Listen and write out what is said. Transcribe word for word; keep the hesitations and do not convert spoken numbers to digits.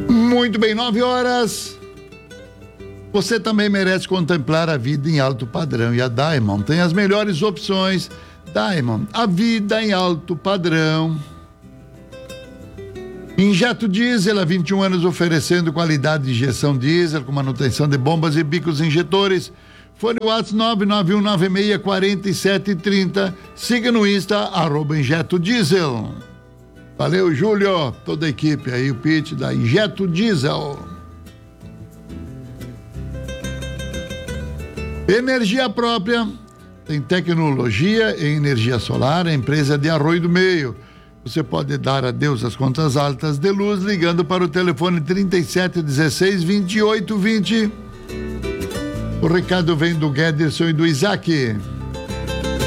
Muito bem, nove horas. Você também merece contemplar a vida em alto padrão e a Diamond tem as melhores opções. Diamond, a vida em alto padrão. Injeto Diesel, há vinte e um anos oferecendo qualidade de injeção diesel com manutenção de bombas e bicos injetores. Fone WhatsApp nove nove um nove seis quatro sete três zero. Siga no Insta, arroba Injeto Diesel. Valeu, Júlio, toda a equipe aí, o pitch da Injeto Diesel. Energia própria, tem tecnologia em energia solar, a empresa de Arroio do Meio. Você pode dar adeus às contas altas de luz ligando para o telefone trinta e sete dezesseis vinte e oito vinte. O recado vem do Guederson e do Isaac.